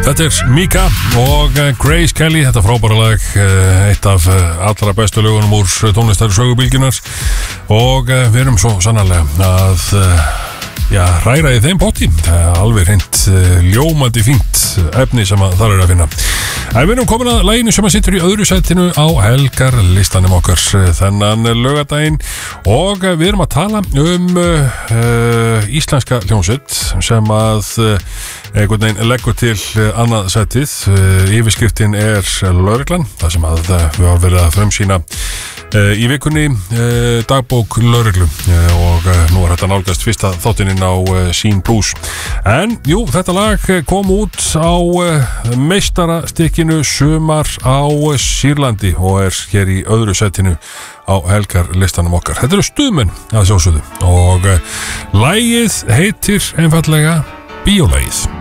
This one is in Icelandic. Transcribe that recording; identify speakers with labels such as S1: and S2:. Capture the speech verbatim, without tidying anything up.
S1: Þetta er Mika og Grace Kelly, þetta frábæra lag, eitt af allra bestu lögunum úr tónlistar sögubylgjunar og við erum svo sannarlega að já, hræra í þeim potti, alveg hreint ljómandi fínt efni sem að þar er að finna. En við erum komin að laginu sem að sittur í öðru sætinu á Helgar listanum okkar þennan laugardaginn og við erum að tala um uh, íslenska hljómsveit sem að uh, einhvern veginn leggur til annað sætið. uh, Yfirskriftin er Lögreglan, það sem að uh, við hafa verið að frumsýna uh, í vikunni uh, dagbók Lögreglu uh, og uh, nú er þetta nálgast fyrsta þáttininn á uh, Scene Plus. En jú, þetta lag kom út á uh, meistarastykki Sumar á Sýrlandi og er hér í öðru sætinu á Helgar listanum okkar. Þetta eru Stuðmenn að sjálfsögðu og uh, lagið heitir einfallega Bíólagið.